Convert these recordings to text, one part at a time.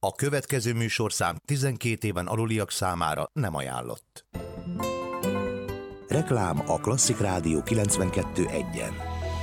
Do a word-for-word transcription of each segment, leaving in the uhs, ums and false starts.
A következő műsorszám tizenkét éven aluliak számára nem ajánlott. Reklám a Klasszik Rádió kilencvenkettő egyen.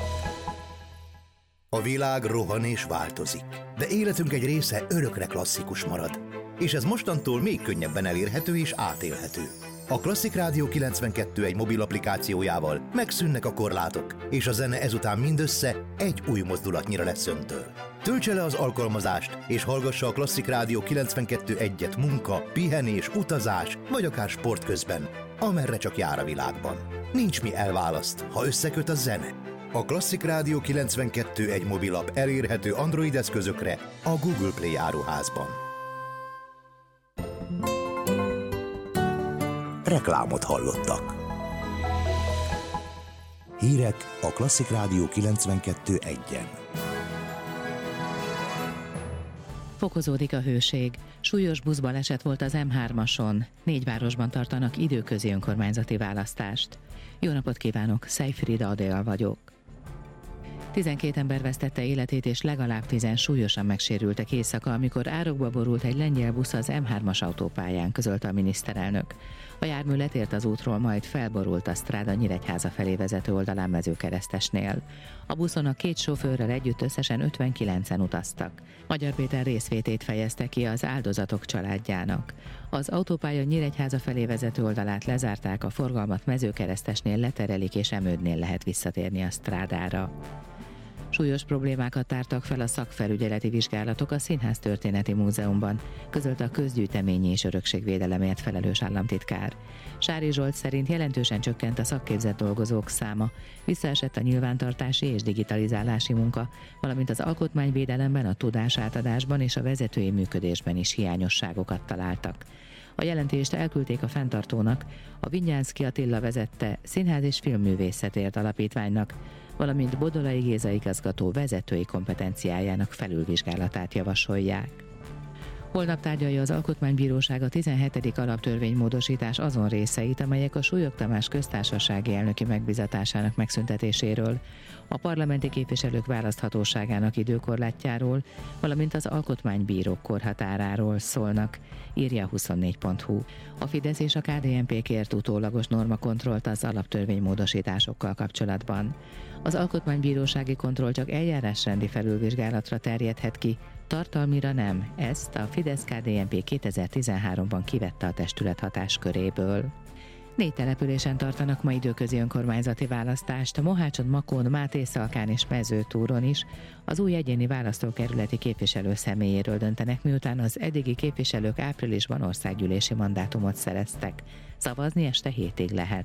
A világ rohan és változik, de életünk egy része örökre klasszikus marad. És ez mostantól még könnyebben elérhető és átélhető. A Klasszik Rádió kilencvenkettő egy mobil applikációjával megszűnnek a korlátok, és a zene ezután mindössze egy új mozdulatnyira lesz öntől. Töltse le az alkalmazást, és hallgassa a Klasszik Rádió kilencvenkettő egyet munka, pihenés, utazás, vagy akár sport közben, amerre csak jár a világban. Nincs mi elválaszt, ha összeköt a zene. A Klasszik Rádió kilencvenkettő egy mobilap elérhető Android eszközökre a Google Play áruházban. Reklámot hallottak. Hírek a Klasszik Rádió kilencvenkettő egyen. Fokozódik a hőség. Súlyos buszbaleset volt az em hármason. Négy városban tartanak időközi önkormányzati választást. Jó napot kívánok, Szejfrida Adél vagyok. tizenkét ember vesztette életét és legalább tízen súlyosan megsérültek éjszaka, amikor árokba borult egy lengyel busz az em hármas autópályán, közölte a miniszterelnök. A jármű letért az útról, majd felborult a Stráda Nyíregyháza felé vezető oldalán Mezőkeresztesnél. A buszon a két sofőrrel együtt összesen ötvenkilencen utaztak. Magyar Péter részvétét fejezte ki az áldozatok családjának. Az autópálya Nyíregyháza felé vezető oldalát lezárták, a forgalmat Mezőkeresztesnél leterelik, és Emődnél lehet visszatérni a Strádára. Súlyos problémákat tártak fel a szakfelügyeleti vizsgálatok a Színház Történeti Múzeumban, közölte a közgyűjteményi és örökségvédelemért felelős államtitkár. Sári Zsolt szerint jelentősen csökkent a szakképzett dolgozók száma, visszaesett a nyilvántartási és digitalizálási munka, valamint az alkotmányvédelemben, a tudásátadásban és a vezetői működésben is hiányosságokat találtak. A jelentést elküldték a fenntartónak, a Vinyánszky Attila vezette Színház és Filmművészetért Alapítványnak, valamint Bodolai Géza igazgató vezetői kompetenciájának felülvizsgálatát javasolják. Holnap tárgyalja az Alkotmánybíróság a tizenhetedik alaptörvénymódosítás azon részeit, amelyek a Súlyog Tamás köztársasági elnöki megbízatásának megszüntetéséről, a parlamenti képviselők választhatóságának időkorlátjáról, valamint az alkotmánybírók korhatáráról szólnak, írja a huszonnégy pont hu. A Fidesz és a ká dé en pé kért utólagos normakontrollt az alaptörvénymódosításokkal kapcsolatban. Az alkotmánybírósági kontroll csak eljárásrendi felülvizsgálatra terjedhet ki, tartalmira nem. Ezt a Fidesz-ká dé en pé kétezer-tizenháromban kivette a testület hatásköréből. Négy településen tartanak ma időközi önkormányzati választást, Mohácson, Makón, Mátészalkán és Mezőtúron is. Az új egyéni választókerületi képviselő személyéről döntenek, miután az eddigi képviselők áprilisban országgyűlési mandátumot szereztek. Szavazni este hétig lehet.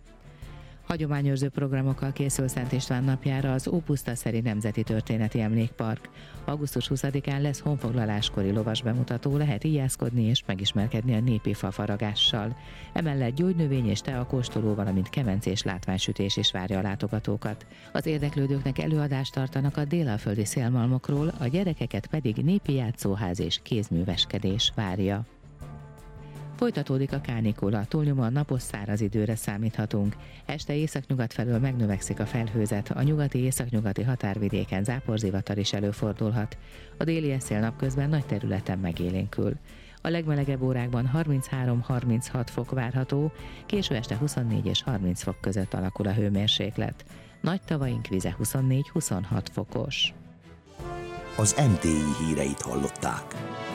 Hagyományőrző programokkal készül Szent István napjára az Ópusztaszeri Nemzeti Történeti Emlékpark. augusztus huszadikán lesz honfoglaláskori lovas bemutató, lehet ijászkodni és megismerkedni a népi fafaragással. Emellett gyógynövény és teakóstoló, valamint kemencés látványsütés is várja a látogatókat. Az érdeklődőknek előadást tartanak a délalföldi szélmalmokról, a gyerekeket pedig népi játszóház és kézműveskedés várja. Folytatódik a kánikula, túlnyomóan napos száraz időre számíthatunk. Este északnyugat felől megnövekszik a felhőzet, a nyugati északnyugati határvidéken záporzivatar is előfordulhat. A déli eszél napközben nagy területen megélénkül. A legmelegebb órákban harminchárom-harminchat fok várható, késő este huszonnégy és harminc fok között alakul a hőmérséklet. Nagy tavaink vize huszonnégy-huszonhat fokos. Az em té i híreit hallották.